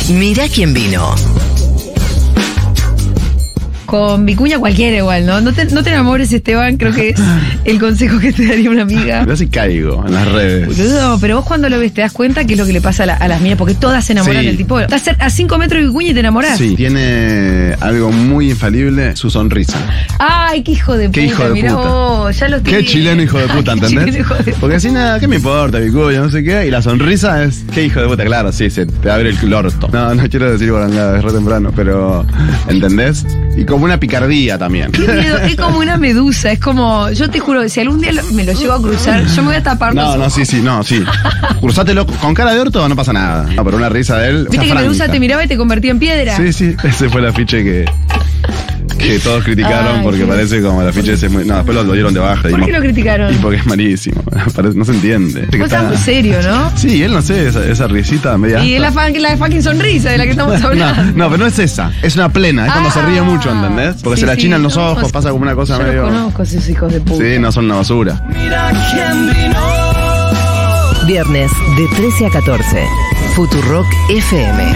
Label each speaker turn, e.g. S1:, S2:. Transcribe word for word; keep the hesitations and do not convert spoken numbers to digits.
S1: Mirá quién vino.
S2: Con Vicuña cualquiera igual, ¿no? No te, no te enamores, Esteban, creo que es el consejo que te daría una amiga.
S3: Yo sí caigo en las redes.
S2: Boludo, pero vos cuando lo ves te das cuenta que es lo que le pasa a, la, a las minas, porque todas se enamoran
S3: Sí.
S2: del tipo. Estás a cinco metros de Vicuña y te enamorás.
S3: Sí, tiene algo muy infalible, su sonrisa.
S2: Ay, qué hijo de puta.
S3: Qué hijo de
S2: mirá
S3: puta.
S2: vos, ya lo estoy
S3: Qué
S2: viendo.
S3: chileno hijo de puta,
S2: Ay, qué
S3: ¿entendés?
S2: chileno hijo de puta.
S3: Porque así nada, ¿qué me importa, Vicuña? No sé qué. Y la sonrisa es, qué hijo de puta, claro, sí, se te abre el orto. No, no quiero decir guarangada, es re temprano, pero, ¿entendés? Y como una picardía también.
S2: Qué miedo, es como una medusa, es como, yo te juro, si algún día lo- me lo llego a cruzar, yo me voy a tapar los
S3: No, no,
S2: ojos.
S3: sí, sí, no, sí. Cruzátelo con cara de orto, no pasa nada. No, pero una risa de él. o
S2: Viste
S3: sea,
S2: que Medusa
S3: franca.
S2: te miraba y te convertía en piedra.
S3: Sí, sí, ese fue el afiche que, que todos criticaron
S2: Ay,
S3: porque
S2: qué
S3: parece como el afiche ese muy. No, después lo, lo dieron de baja.
S2: ¿Por
S3: y
S2: qué
S3: mo-
S2: lo criticaron?
S3: Y porque es malísimo. Parece- no se entiende.
S2: Vos estás muy serio, ¿no?
S3: Sí, él no sé, esa, esa risita media.
S2: Y es la, fan- la fucking sonrisa de la que estamos
S3: no,
S2: hablando.
S3: no, pero no es esa, es una plena, es cuando
S2: Ah.
S3: se ríe mucho, ¿entendés? Porque
S2: Sí,
S3: se le
S2: sí,
S3: achinan los
S2: no,
S3: ojos,
S2: pues,
S3: pasa como una cosa
S2: Yo
S3: medio.
S2: los conozco, esos hijos de puta.
S3: Sí, no son una basura.
S1: Viernes de trece a catorce. Futurock F M.